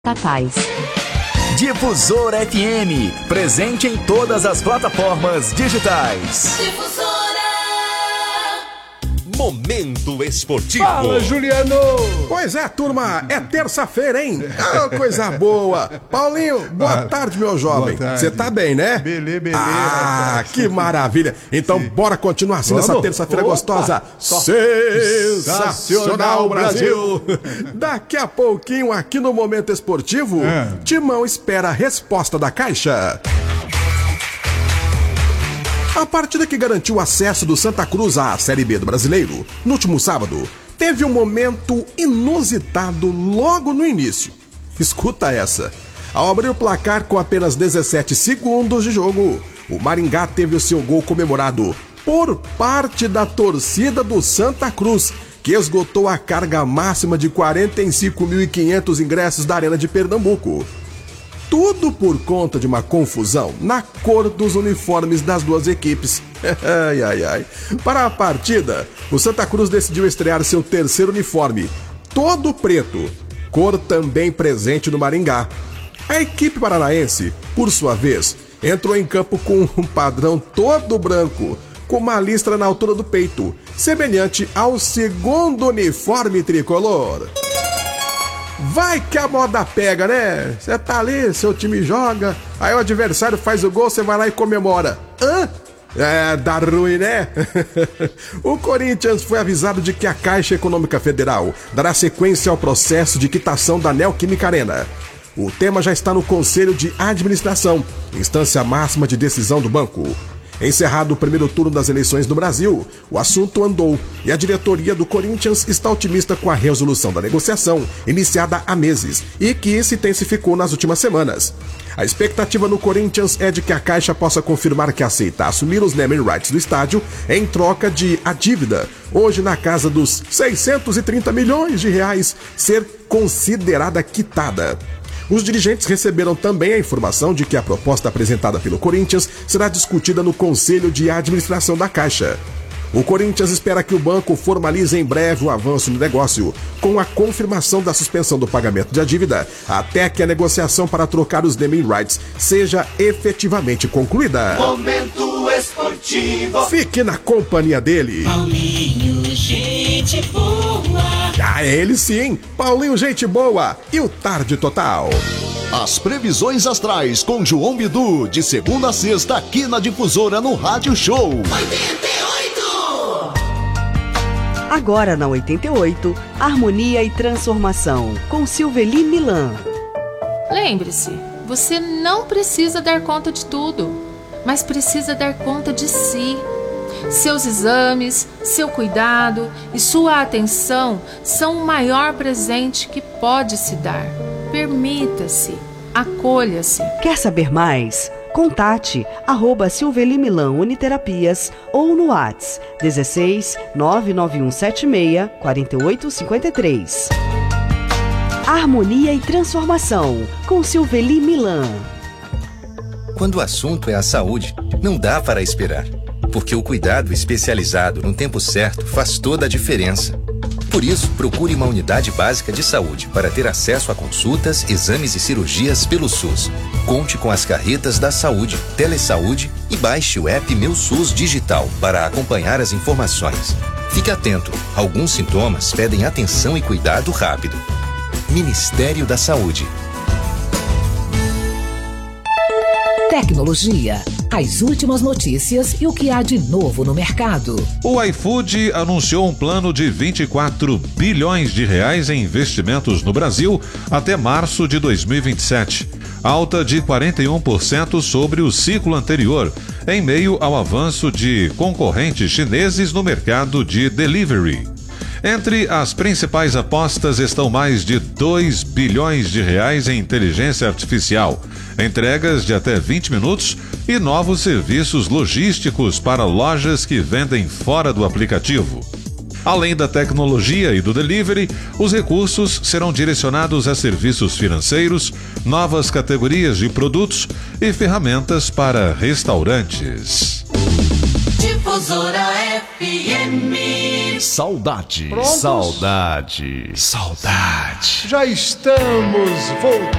estatais. Difusora FM, presente em todas as plataformas digitais. Difusora. Momento esportivo. Fala, Juliano! Pois é, turma, é terça-feira, hein? Ah, coisa boa. Paulinho, boa tarde, meu jovem. Você tá bem, né? Beleza. Ah, que maravilha. Então, bora continuar assim nessa terça-feira gostosa. Sensacional, Brasil! Daqui a pouquinho, aqui no Momento Esportivo, Timão espera a resposta da Caixa. A partida que garantiu o acesso do Santa Cruz à Série B do Brasileiro, no último sábado, teve um momento inusitado logo no início. Escuta essa. Ao abrir o placar com apenas 17 segundos de jogo, o Maringá teve o seu gol comemorado por parte da torcida do Santa Cruz, que esgotou a carga máxima de 45.500 ingressos da Arena de Pernambuco. Tudo por conta de uma confusão na cor dos uniformes das duas equipes. Para a partida, o Santa Cruz decidiu estrear seu terceiro uniforme, todo preto, cor também presente no Maringá. A equipe paranaense, por sua vez, entrou em campo com um padrão todo branco, com uma listra na altura do peito, semelhante ao segundo uniforme tricolor. Vai que a moda pega, né? Você tá ali, seu time joga, aí o adversário faz o gol, você vai lá e comemora. Hã? É, dá ruim, né? O Corinthians foi avisado de que a Caixa Econômica Federal dará sequência ao processo de quitação da Neoquímica Arena. O tema já está no Conselho de Administração, instância máxima de decisão do banco. Encerrado o primeiro turno das eleições no Brasil, o assunto andou e a diretoria do Corinthians está otimista com a resolução da negociação, iniciada há meses e que se intensificou nas últimas semanas. A expectativa no Corinthians é de que a Caixa possa confirmar que aceita assumir os naming rights do estádio em troca de a dívida, hoje na casa dos 630 milhões de reais, ser considerada quitada. Os dirigentes receberam também a informação de que a proposta apresentada pelo Corinthians será discutida no Conselho de Administração da Caixa. O Corinthians espera que o banco formalize em breve o avanço no negócio, com a confirmação da suspensão do pagamento da dívida, até que a negociação para trocar os naming rights seja efetivamente concluída. Momento esportivo. Fique na companhia dele. Paulinho, gente boa. Ah, ele sim, Paulinho, gente boa e o Tarde Total. As previsões astrais com João Bidu, de segunda a sexta, aqui na Difusora, no Rádio Show. 88. Agora na 88, Harmonia e Transformação, com Silveli Milan. Lembre-se, você não precisa dar conta de tudo, mas precisa dar conta de si. Seus exames, seu cuidado e sua atenção são o maior presente que pode se dar. Permita-se, acolha-se. Quer saber mais? Contate @Silveli Milan Uniterapias ou no WhatsApp 16 99176 4853. Harmonia e Transformação, com Silveli Milan. Quando o assunto é a saúde, não dá para esperar, porque o cuidado especializado no tempo certo faz toda a diferença. Por isso, procure uma unidade básica de saúde para ter acesso a consultas, exames e cirurgias pelo SUS. Conte com as carretas da saúde, Telesaúde e baixe o app Meu SUS Digital para acompanhar as informações. Fique atento, alguns sintomas pedem atenção e cuidado rápido. Ministério da Saúde. Tecnologia, as últimas notícias e o que há de novo no mercado. O iFood anunciou um plano de 24 bilhões de reais em investimentos no Brasil até março de 2027, alta de 41% sobre o ciclo anterior, em meio ao avanço de concorrentes chineses no mercado de delivery. Entre as principais apostas estão mais de 2 bilhões de reais em inteligência artificial, entregas de até 20 minutos e novos serviços logísticos para lojas que vendem fora do aplicativo. Além da tecnologia e do delivery, os recursos serão direcionados a serviços financeiros, novas categorias de produtos e ferramentas para restaurantes. Difusora FM. Saudade. Prontos? Saudade. Saudade. Já estamos voltando.